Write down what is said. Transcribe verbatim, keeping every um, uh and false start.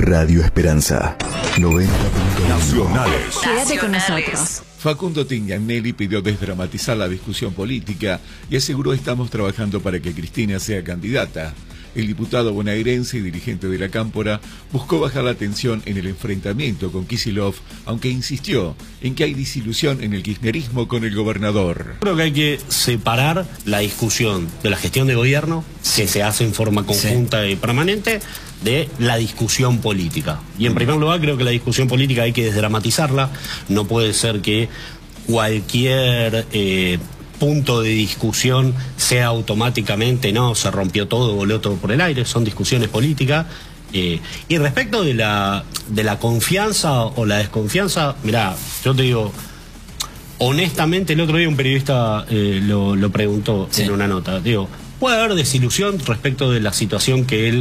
Radio Esperanza, noventa punto uno. Nacionales. Quédate con nosotros. Facundo Tingnelli pidió desdramatizar la discusión política y aseguró: estamos trabajando para que Cristina sea candidata. El diputado bonaerense y dirigente de la Cámpora buscó bajar la tensión en el enfrentamiento con Kicillof, aunque insistió en que hay desilusión en el kirchnerismo con el gobernador. Creo que hay que separar la discusión de la gestión de gobierno, que se hace en forma conjunta sí. y permanente, de la discusión política. Y en primer lugar creo que la discusión política hay que desdramatizarla. No puede ser que cualquier eh, punto de discusión sea automáticamente, no, se rompió todo, voló todo por el aire. Son discusiones políticas. Eh, y respecto de la, de la confianza o la desconfianza, mirá, yo te digo, honestamente, el otro día un periodista eh, lo, lo preguntó sí. en una nota. Digo, puede haber desilusión respecto de la situación que él